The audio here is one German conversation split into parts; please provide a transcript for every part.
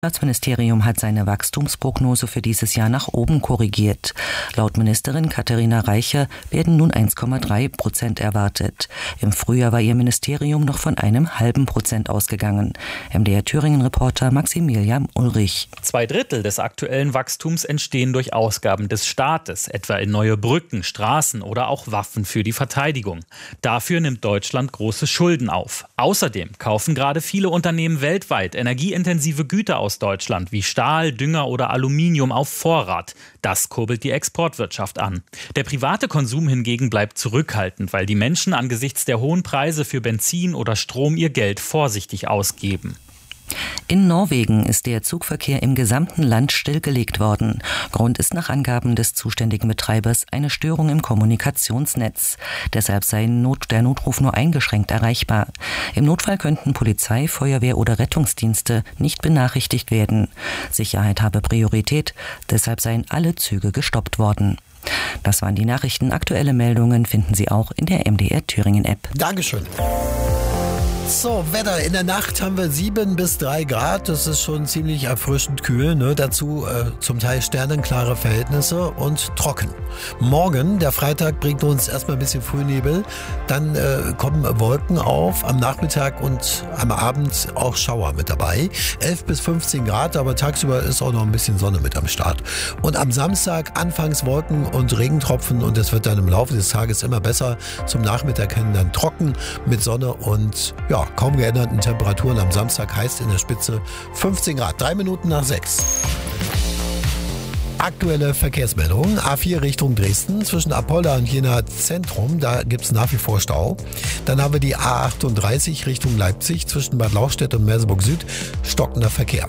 Das Staatsministerium hat seine Wachstumsprognose für dieses Jahr nach oben korrigiert. Laut Ministerin Katharina Reiche werden nun 1,3% erwartet. Im Frühjahr war ihr Ministerium noch von einem halben Prozent ausgegangen. MDR-Thüringen-Reporter Maximilian Ulrich. 2/3 des aktuellen Wachstums entstehen durch Ausgaben des Staates, etwa in neue Brücken, Straßen oder auch Waffen für die Verteidigung. Dafür nimmt Deutschland große Schulden auf. Außerdem kaufen gerade viele Unternehmen weltweit energieintensive Güter aus Deutschland wie Stahl, Dünger oder Aluminium auf Vorrat. Das kurbelt die Exportwirtschaft an. Der private Konsum hingegen bleibt zurückhaltend, weil die Menschen angesichts der hohen Preise für Benzin oder Strom ihr Geld vorsichtig ausgeben. In Norwegen ist der Zugverkehr im gesamten Land stillgelegt worden. Grund ist nach Angaben des zuständigen Betreibers eine Störung im Kommunikationsnetz. Deshalb sei der Notruf nur eingeschränkt erreichbar. Im Notfall könnten Polizei, Feuerwehr oder Rettungsdienste nicht benachrichtigt werden. Sicherheit habe Priorität, deshalb seien alle Züge gestoppt worden. Das waren die Nachrichten. Aktuelle Meldungen finden Sie auch in der MDR Thüringen App. Dankeschön. So, Wetter. In der Nacht haben wir 7 bis 3 Grad. Das ist schon ziemlich erfrischend kühl. Ne? Dazu zum Teil sternenklare Verhältnisse und trocken. Morgen, der Freitag, bringt uns erstmal ein bisschen Frühnebel. Dann kommen Wolken auf am Nachmittag und am Abend auch Schauer mit dabei. 11 bis 15 Grad, aber tagsüber ist auch noch ein bisschen Sonne mit am Start. Und am Samstag anfangs Wolken und Regentropfen und es wird dann im Laufe des Tages immer besser. Zum Nachmittag hin dann trocken mit Sonne und ja, kaum geänderten Temperaturen. Am Samstag heißt in der Spitze 15 Grad, 3 Minuten nach 6. Aktuelle Verkehrsmeldung. A4 Richtung Dresden zwischen Apolda und Jena Zentrum, da gibt es nach wie vor Stau. Dann haben wir die A38 Richtung Leipzig zwischen Bad Lauchstädt und Merseburg Süd, stockender Verkehr.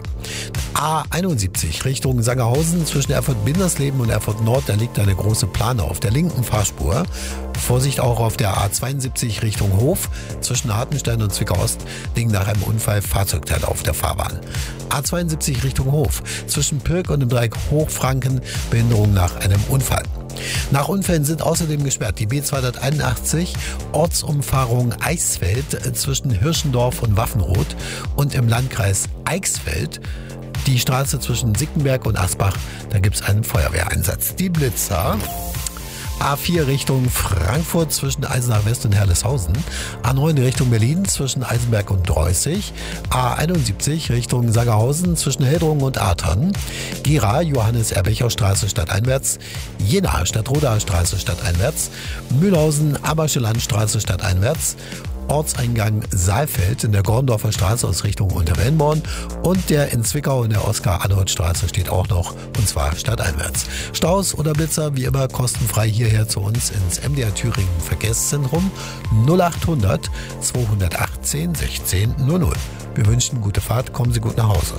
A71 Richtung Sangerhausen zwischen Erfurt-Bindersleben und Erfurt Nord, da liegt eine große Plane auf der linken Fahrspur. Vorsicht auch auf der A72 Richtung Hof zwischen Hartenstein und Zwickau Ost liegen nach einem Unfall Fahrzeugteile auf der Fahrbahn. A72 Richtung Hof zwischen Pirk und dem Dreieck Hochfranken, Behinderung nach einem Unfall. Nach Unfällen sind außerdem gesperrt die B281 Ortsumfahrung Eichsfeld zwischen Hirschendorf und Waffenroth und im Landkreis Eichsfeld die Straße zwischen Sickenberg und Asbach, da gibt es einen Feuerwehreinsatz. Die Blitzer. A4 Richtung Frankfurt zwischen Eisenach West und Herleshausen. A9 Richtung Berlin zwischen Eisenberg und Dreußig. A71 Richtung Sangerhausen zwischen Heldrungen und Artern. Gera Johannes-Erbecher-Straße stadteinwärts. Jena Stadtrodaer Straße stadteinwärts. Mühlhausen Abersche Landstraße stadteinwärts. Ortseingang Saalfeld in der Gorndorfer Straße aus Richtung Unterwellenborn und der in Zwickau in der Oskar-Anhold-Straße steht auch noch, und zwar stadteinwärts. Staus oder Blitzer wie immer kostenfrei hierher zu uns ins MDR Thüringen Verkehrszentrum 0800 218 16 00. Wir wünschen gute Fahrt, kommen Sie gut nach Hause.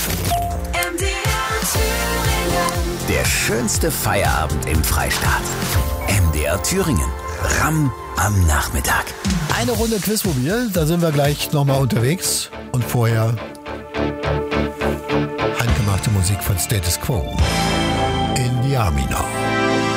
Der schönste Feierabend im Freistaat. MDR Thüringen. Ramm am Nachmittag. Eine Runde Quizmobil, da sind wir gleich nochmal unterwegs. Und vorher handgemachte Musik von Status Quo. In the Army Now.